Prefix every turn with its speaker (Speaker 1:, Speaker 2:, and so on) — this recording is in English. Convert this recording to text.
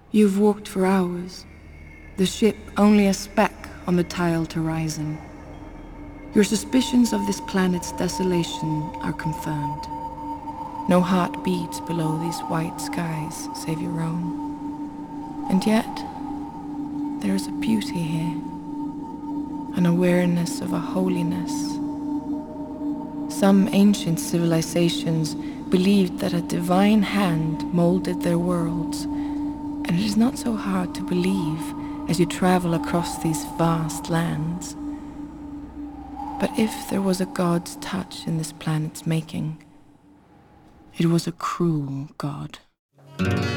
Speaker 1: You've walked for hours, the ship only a speck on the tiled horizon. Your suspicions of this planet's desolation are confirmed. No heart beats below these white skies save your own. And yet, there is a beauty here, an awareness of a holiness. Some ancient civilizations believed that a divine hand molded their worlds, and it is not so hard to believe as you travel across these vast lands. But if there was a God's touch in this planet's making, it was a cruel God.